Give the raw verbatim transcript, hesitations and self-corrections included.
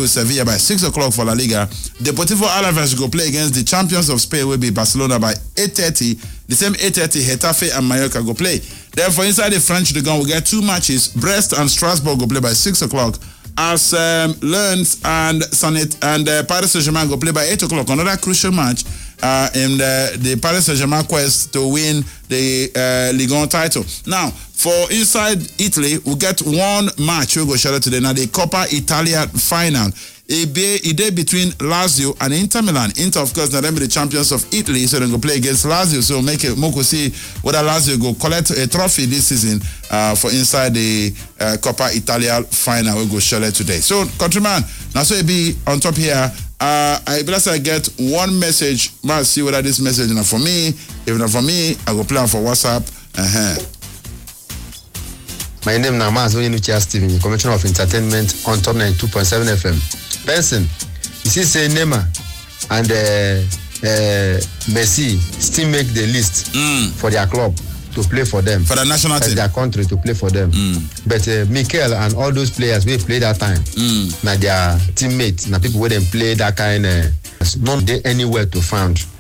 with Sevilla by six o'clock for La Liga. Deportivo Alaves go play against the champions of Spain will be Barcelona by eight thirty. The same eight thirty, Getafe and Mallorca go play. Therefore, inside the French Ligue one, we get two matches. Brest and Strasbourg go play by six o'clock. As um, Lens and Sanet and uh, Paris Saint-Germain go play by eight o'clock. Another crucial match uh, in the, the Paris Saint-Germain quest to win the uh, Ligue one title. Now, for inside Italy, we get one match we go share today. Now, the Coppa Italia final. A day, a day between Lazio and Inter Milan. Inter, of course, now them be the champions of Italy, so they go play against Lazio. So make it Moko see whether Lazio go collect a trophy this season uh, for inside the uh, Coppa Italia final. We go share today. So, countryman, now so it be on top here. Uh, I bless I get one message. Must see whether this message is not for me. If not for me, I go play on for WhatsApp. Uh-huh. My name is Namaz Oyenuchia Steven, Commissioner of Entertainment on top ninety-two point seven F M. Benson, you see, say Neymar and uh, uh, Messi still make the list mm. for their club to play for them. For the national team. their country to play for them. Mm. But uh, Mikel and all those players we play that time, mm. now their teammates, now people where they play that kind of, uh, not there anywhere to find.